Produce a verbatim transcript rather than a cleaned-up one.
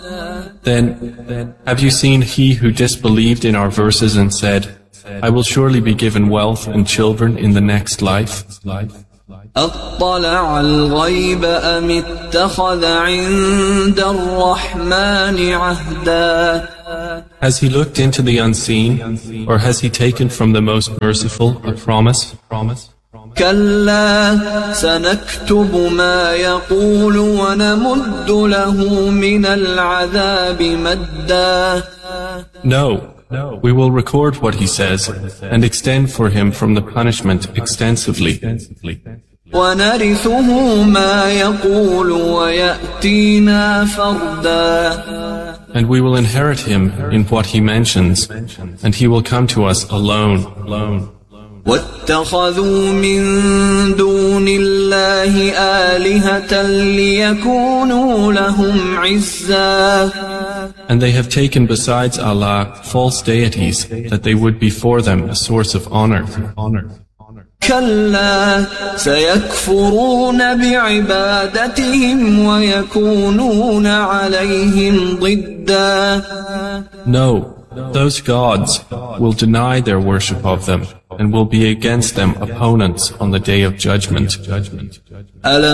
Then, have you seen he who disbelieved in our verses and said, I will surely be given wealth and children in the next life? أَطَّلَعَ الْغَيْبَ أَمِ اتَّخَذَ عِندَ الرَّحْمَنِ عَهْدًا Has he looked into the unseen, or has he taken from the Most Merciful a promise? كلا سنكتب ما يقول ونمد له من العذاب مدا No, we will record what he says and extend for him from the punishment extensively. ونرثه ما يقول ويأتينا فردا And we will inherit him in what he mentions, and he will come to us alone. واتخذوا من دون الله آلهة ليكونوا لهم عزا And they have taken besides Allah false deities that they would be for them a source of honor. كلا سيكفرون بعبادتهم ويكونون عليهم ضدا No, those gods will deny their worship of them and will be against them opponents on the day of judgment.